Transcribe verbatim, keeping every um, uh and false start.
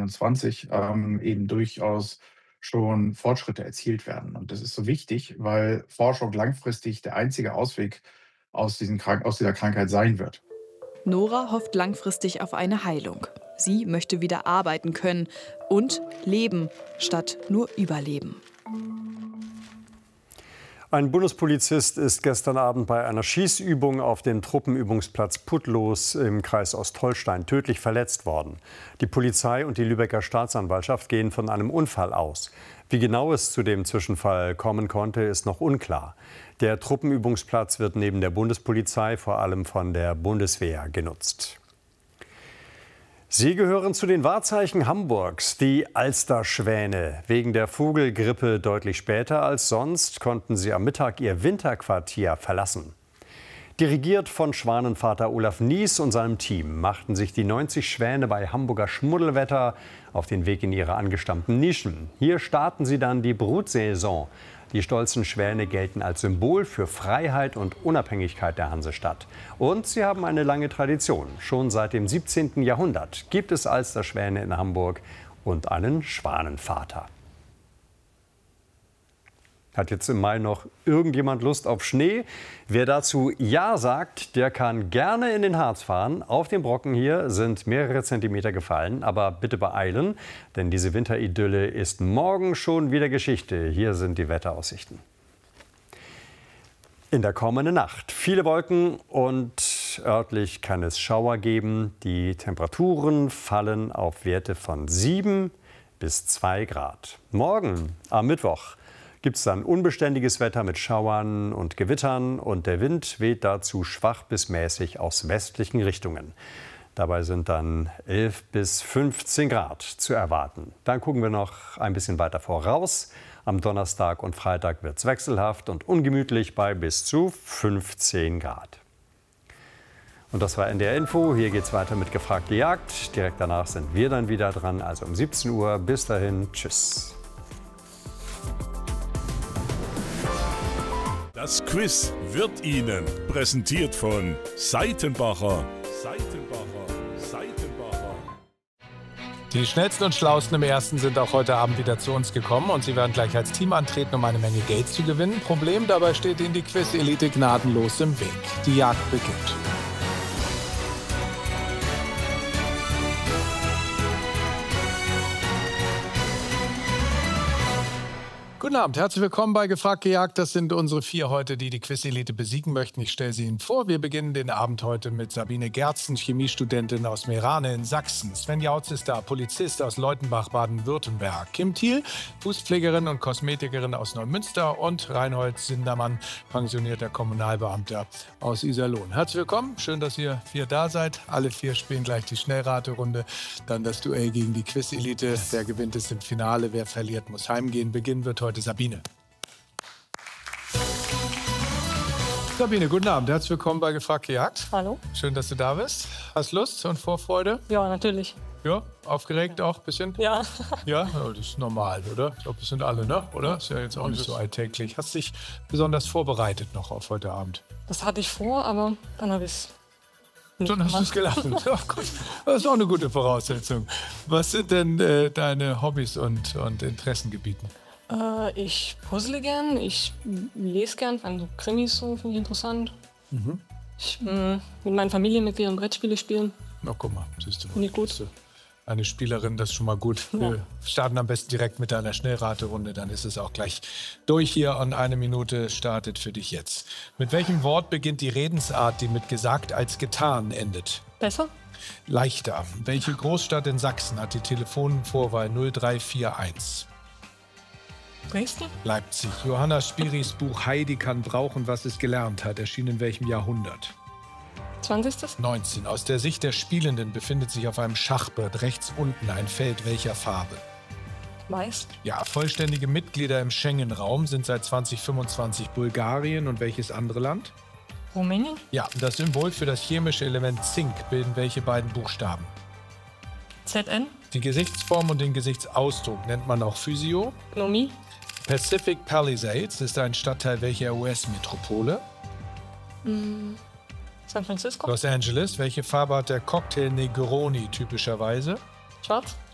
einundzwanzig ähm, eben durchaus schon Fortschritte erzielt werden. Und das ist so wichtig, weil Forschung langfristig der einzige Ausweg aus, diesen Krank aus dieser Krankheit sein wird. Nora hofft langfristig auf eine Heilung. Sie möchte wieder arbeiten können und leben, statt nur überleben. Ein Bundespolizist ist gestern Abend bei einer Schießübung auf dem Truppenübungsplatz Putlos im Kreis Ostholstein tödlich verletzt worden. Die Polizei und die Lübecker Staatsanwaltschaft gehen von einem Unfall aus. Wie genau es zu dem Zwischenfall kommen konnte, ist noch unklar. Der Truppenübungsplatz wird neben der Bundespolizei vor allem von der Bundeswehr genutzt. Sie gehören zu den Wahrzeichen Hamburgs, die Alsterschwäne. Wegen der Vogelgrippe deutlich später als sonst konnten sie am Mittag ihr Winterquartier verlassen. Dirigiert von Schwanenvater Olaf Nies und seinem Team machten sich die neunzig Schwäne bei Hamburger Schmuddelwetter auf den Weg in ihre angestammten Nischen. Hier starten sie dann die Brutsaison. Die stolzen Schwäne gelten als Symbol für Freiheit und Unabhängigkeit der Hansestadt. Und sie haben eine lange Tradition. Schon seit dem siebzehnten Jahrhundert gibt es Alsterschwäne in Hamburg und einen Schwanenvater. Hat jetzt im Mai noch irgendjemand Lust auf Schnee? Wer dazu Ja sagt, der kann gerne in den Harz fahren. Auf dem Brocken hier sind mehrere Zentimeter gefallen, aber bitte beeilen, denn diese Winteridylle ist morgen schon wieder Geschichte. Hier sind die Wetteraussichten. In der kommenden Nacht viele Wolken und örtlich kann es Schauer geben. Die Temperaturen fallen auf Werte von sieben bis zwei Grad. Morgen am Mittwoch gibt es dann unbeständiges Wetter mit Schauern und Gewittern und der Wind weht dazu schwach bis mäßig aus westlichen Richtungen. Dabei sind dann elf bis fünfzehn Grad zu erwarten. Dann gucken wir noch ein bisschen weiter voraus. Am Donnerstag und Freitag wird es wechselhaft und ungemütlich bei bis zu fünfzehn Grad. Und das war N D R Info. Hier geht es weiter mit Gefragt gejagt. Direkt danach sind wir dann wieder dran, also um siebzehn Uhr. Bis dahin, tschüss. Das Quiz wird Ihnen präsentiert von Seitenbacher. Seitenbacher, Seitenbacher. Die schnellsten und schlauesten im Ersten sind auch heute Abend wieder zu uns gekommen und sie werden gleich als Team antreten, um eine Menge Geld zu gewinnen. Problem, dabei steht Ihnen die Quiz-Elite gnadenlos im Weg. Die Jagd beginnt. Guten Abend, herzlich willkommen bei Gefragt gejagt. Das sind unsere vier heute, die die Quiz-Elite besiegen möchten. Ich stelle sie Ihnen vor. Wir beginnen den Abend heute mit Sabine Gerzen, Chemiestudentin aus Meerane in Sachsen. Sven Jautz ist da, Polizist aus Leutenbach, Baden-Württemberg. Kim Thiel, Fußpflegerin und Kosmetikerin aus Neumünster. Und Reinhold Sindermann, pensionierter Kommunalbeamter aus Iserlohn. Herzlich willkommen, schön, dass ihr vier da seid. Alle vier spielen gleich die Schnellraterunde. Dann das Duell gegen die Quiz-Elite. Wer gewinnt, ist im Finale. Wer verliert, muss heimgehen. Beginn wird heute Sabine. Sabine, guten Abend. Herzlich willkommen bei Gefragt gejagt. Hallo. Schön, dass du da bist. Hast Lust und Vorfreude? Ja, natürlich. Ja, aufgeregt auch ein bisschen? Ja. Ja, das ist normal, oder? Ich glaube, das sind alle, ne? Oder? Ist ja jetzt auch nicht so alltäglich. Hast dich besonders vorbereitet noch auf heute Abend? Das hatte ich vor, aber dann habe ich es nicht Dann hast du es gelassen. Ja, gut. Das ist auch eine gute Voraussetzung. Was sind denn äh, deine Hobbys und, und Interessengebieten? Äh, ich puzzle gern, ich lese gern, vor allem so Krimis so, finde ich interessant. Mhm. Ich mh, mit meinen Familienmitgliedern Brettspiele spielen. Na, guck mal, siehst du. Finde ich gut. Siehst du. Eine Spielerin, das ist schon mal gut. Ja. Wir starten am besten direkt mit einer Schnellraterunde, dann ist es auch gleich durch hier und eine Minute startet für dich jetzt. Mit welchem Wort beginnt die Redensart, die mit gesagt als getan endet? Besser? Leichter. Welche Großstadt in Sachsen hat die Telefonvorwahl null drei vier eins? Dresden? Leipzig. Johanna Spiris Buch Heidi kann brauchen, was es gelernt hat, erschien in welchem Jahrhundert? zwanzig. neunzehn. Aus der Sicht der Spielenden befindet sich auf einem Schachbrett rechts unten ein Feld welcher Farbe? Weiß. Ja, vollständige Mitglieder im Schengen-Raum sind seit zwanzig fünfundzwanzig Bulgarien und welches andere Land? Rumänien? Ja, das Symbol für das chemische Element Zink bilden welche beiden Buchstaben? Z N? Die Gesichtsform und den Gesichtsausdruck nennt man auch Physio. Gnomie? Pacific Palisades ist ein Stadtteil welcher U S-Metropole? Mm, San Francisco? Los Angeles. Welche Farbe hat der Cocktail Negroni typischerweise? Schwarz?